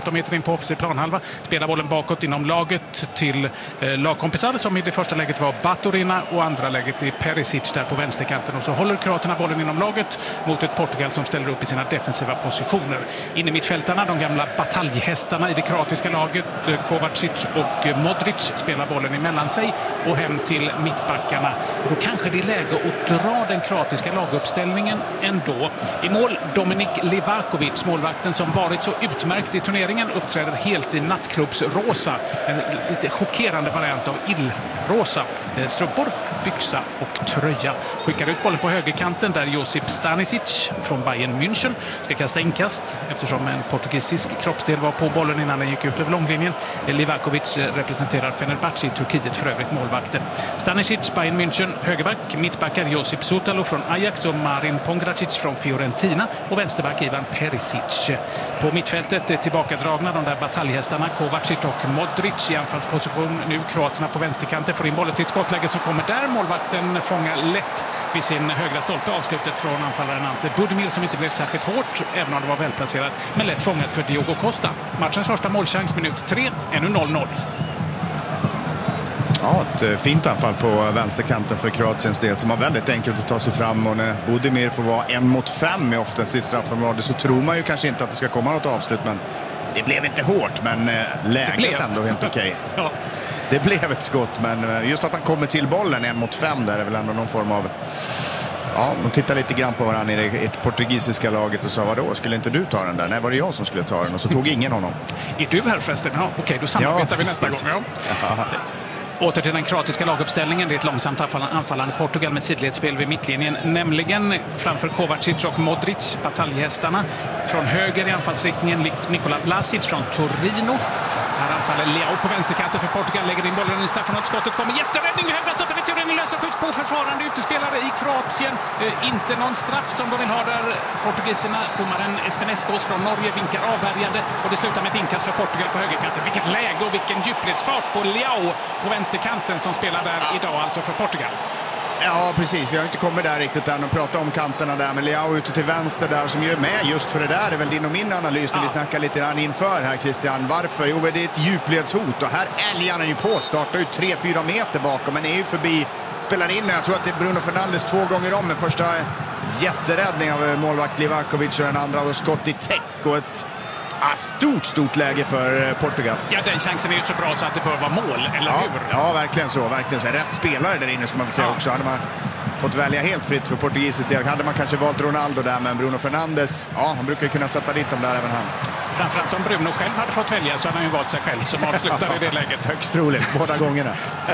15 meter in på offensiv planhalva. Spelar bollen bakåt inom laget till lagkompisar som i det första läget var Baturina och andra läget i Perisic där på vänsterkanten. Och så håller kroaterna bollen inom laget mot ett Portugal som ställer upp i sina defensiva positioner. In i mittfältarna, de gamla bataljhästarna i det kroatiska laget, Kovacic och Modric spelar bollen emellan sig och hem till mittbackarna. Och då kanske det är läge att dra den kroatiska laguppställningen ändå. I mål Dominik Livakovic, målvakten som varit så utmärkt i turneringen, uppträder helt i nattklubbsrosa. En lite chockerande variant av illrosa. Strumpor, byxa och tröja. Skickar ut bollen på högerkanten där Josip Stanisic från Bayern München ska kasta inkast eftersom en portugisisk kroppsdel var på bollen innan den gick ut över långlinjen. Livakovic representerar Fenerbahce i Turkiet, för övrigt målvakten. Stanisic, Bayern München, högerback. Mittbackar Josip Sutalo från Ajax och Marin Pongracic från Fiorentina och vänsterback Ivan Perisic. På mittfältet tillbakadragna de där bataljhästarna Kovacic och Modric i anfallsposition. Nu kroaterna på vänsterkanten får in bollen till ett skottläge som kommer där. Målvakten fångar lätt vid sin högra stolpe avslutet från anfallaren Ante Budimir som inte blev särskilt hårt, även om det var välplacerat, men lätt fångat för Diogo Costa. Matchens första målchans, minut 3, ännu 0-0. Ja, ett fint anfall på vänsterkanten för Kroatiens del som har väldigt enkelt att ta sig fram, och när Budimir får vara 1 mot 5 i offensivt straffområde så tror man ju kanske inte att det ska komma något avslut, men det blev inte hårt, men läget ändå helt okej. Ja. Det blev ett skott, men just att han kommer till bollen 1 mot 5 där är väl ändå någon form av... Ja, de tittar lite grann på varandra i det portugisiska laget och sa, vadå, skulle inte du ta den där? Nej, var det jag som skulle ta den? Och så tog ingen honom. Är du här förresten? Ja, okej, då samarbetar vi nästa gång. Ja. Åter till den kroatiska laguppställningen. Det är ett långsamt anfallande Portugal med sidledsspel vid mittlinjen. Nämligen framför Kovacic och Modric, bataljhästarna. Från höger i anfallsriktningen Nikola Vlasic från Torino. Här anfaller Leao på vänsterkanten för Portugal. Lägger in bollen i straffområdet. Skottet kommer. Jätteräddning. Högast uppe vid turen. Lösa skjuts på försvarande utespelare i Kroatien. Inte någon straff som de vill ha där. Portugiserna, domaren Espeneskos från Norge vinkar avvärjande. Och det slutar med ett inkast för Portugal på högerkanten. Vilket läge och vilken djupledsfart på Leao på vänsterkanten som spelar där idag alltså för Portugal. Ja, precis. Vi har inte kommit där riktigt än och pratat om kanterna där. Men Leao ute till vänster där som gör med just för det där är väl din och min analys när vi snackar lite grann inför här, Christian. Varför? Jo, det är ett djupledshot och här älgar han ju på. Startar ut 3-4 meter bakom men är ju förbi, spelar in. Jag tror att det är Bruno Fernandes 2 gånger om med första jätteräddning av målvakt Livakovic och den andra och skott i täck och ett stort läge för Portugal. Ja, den chansen är ju så bra så att det bör vara mål, eller hur? Ja, verkligen så. Verkligen så. Rätt spelare där inne ska man väl säga också. Hade man fått välja helt fritt för portugisiskt del hade man kanske valt Ronaldo där, men Bruno Fernandes, ja, han brukar ju kunna sätta dit dem där även han. Framförallt om Bruno själv hade fått välja så hade han ju valt sig själv som avslutar i det läget. Högst troligt, båda gångerna.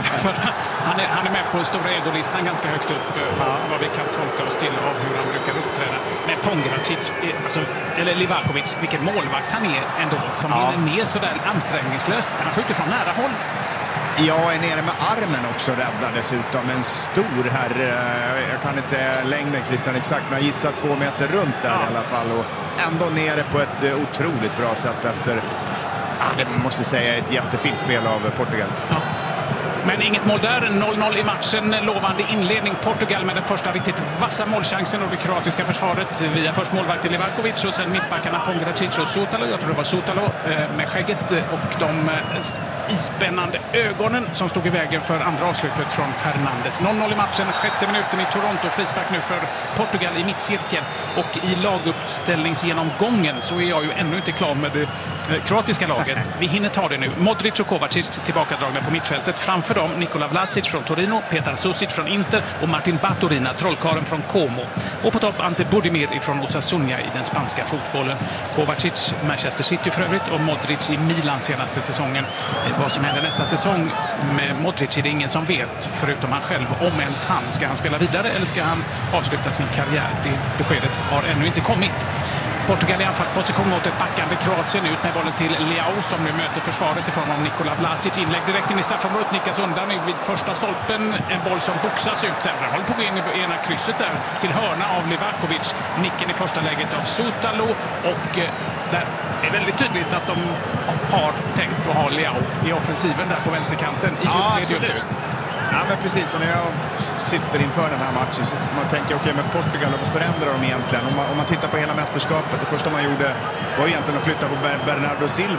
han är med på stora egolistan ganska högt upp, vad vi kan tolka oss till av hur han brukar uppträda. Men Pongracic, eller Livakovic, vilken målvakt han är ändå, som vinner ner sådär ansträngningslöst. Han skjuter från nära håll. Ja, är nere med armen också räddad dessutom. En stor herre, jag kan inte längden Christian exakt, men jag gissar 2 meter runt där i alla fall. Och ändå nere på ett otroligt bra sätt efter, det måste säga, ett jättefint spel av Portugal. Ja. Men inget mål där, 0-0 i matchen. Lovande inledning Portugal med den första riktigt vassa målchansen och det kroatiska försvaret via först målvakten Livakovic och sen mittbackarna Pongracic och Sutalo. Jag tror det var Sutalo med skägget och de ispännande ögonen som stod i vägen för andra avslutet från Fernandes. 0-0 i matchen, 6:e minuten i Toronto. Frispark nu för Portugal i mittcirkeln. Och i laguppställningsgenomgången så är jag ju ännu inte klar med det kroatiska laget. Vi hinner ta det nu. Modric och Kovacic tillbakadragna på mittfältet. Framför dem Nikola Vlasic från Torino, Petar Susic från Inter och Martin Baturina, trollkaren från Como. Och på topp Ante Budimir från Osasuna i den spanska fotbollen. Kovacic, Manchester City för övrigt, och Modric i Milan senaste säsongen. Vad som händer nästa säsong med Modric är det ingen som vet, förutom han själv. Om ens han. Ska han spela vidare eller ska han avsluta sin karriär? Det beskedet har ännu inte kommit. Portugal i anfallsposition mot ett backande Kroatien, ut med bollen till Leao som nu möter försvaret i form av Nikola Vlasic. Inlägg direkt in i straffområdet, nickas undan vid första stolpen. En boll som boxas ut sen. Håller på att gå in i ena krysset där till hörna av Livakovic. Nicken i första läget av Sutalo och där är väldigt tydligt att de har tänkt att ha Leao i offensiven där på vänsterkanten. Ja, absolut. Ja, men precis som när jag sitter inför den här matchen så man tänker okej, men Portugal, vad förändrar de egentligen? Om man tittar på hela mästerskapet, det första man gjorde var egentligen att flytta på Bernardo Silva